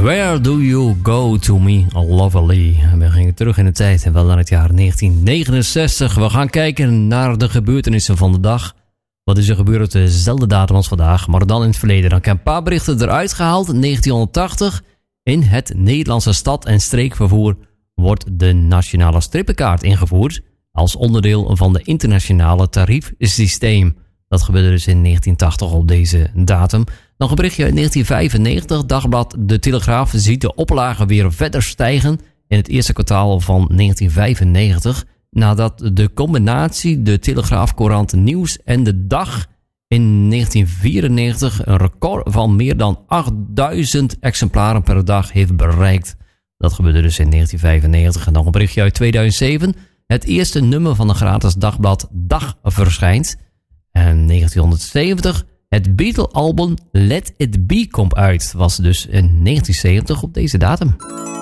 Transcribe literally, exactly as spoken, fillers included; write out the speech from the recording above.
Where do you go to me, lovely? We gingen terug in de tijd en wel naar het jaar negentien negenenzestig. We gaan kijken naar de gebeurtenissen van de dag. Wat is er gebeurd op dezelfde datum als vandaag, maar dan in het verleden. Dan heb ik een paar berichten eruit gehaald. negentienhonderdtachtig. In het Nederlandse stad- en streekvervoer wordt de nationale strippenkaart ingevoerd als onderdeel van de internationale tariefsysteem. Dat gebeurde dus in negentien tachtig op deze datum. Nog een berichtje uit negentien vijfennegentig. Dagblad De Telegraaf ziet de oplagen weer verder stijgen in het eerste kwartaal van negentien vijfennegentig. Nadat de combinatie De Telegraaf, Courant, Nieuws en De Dag in negentien vierennegentig een record van meer dan achtduizend exemplaren per dag heeft bereikt. Dat gebeurde dus in negentien vijfennegentig. En nog een berichtje uit tweeduizend zeven. Het eerste nummer van de gratis dagblad Dag verschijnt. En negentienhonderdzeventig. Het Beatle-album Let It Be komt uit. Was dus in negentien zeventig op deze datum.